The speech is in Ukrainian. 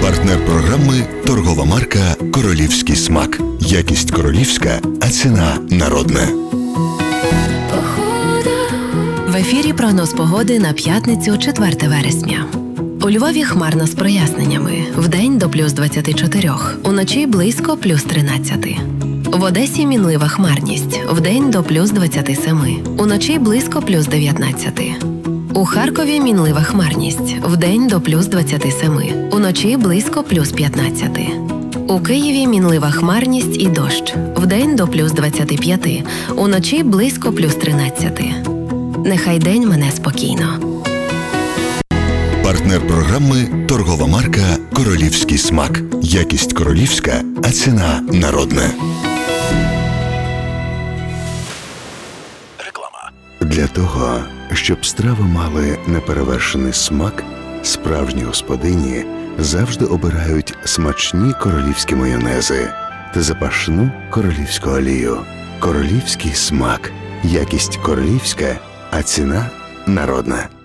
Партнер програми – торгова марка «Королівський смак». Якість королівська, а ціна народна. В ефірі прогноз погоди на п'ятницю, 4 вересня. У Львові хмарно з проясненнями. Вдень до плюс 24, уночі близько плюс 13. В Одесі мінлива хмарність. Вдень до плюс 27, уночі близько плюс 19. У Харкові мінлива хмарність. Вдень до плюс 27, уночі близько плюс 15. У Києві мінлива хмарність і дощ. Вдень до плюс 25, уночі близько плюс 13. Нехай день мине спокійно. Партнер програми – торгова марка «Королівський смак». Якість королівська, а ціна народна. Реклама. Для того, щоб страви мали неперевершений смак, справжні господині завжди обирають смачні королівські майонези та запашну королівську олію. Королівський смак. Якість королівська, а ціна народна.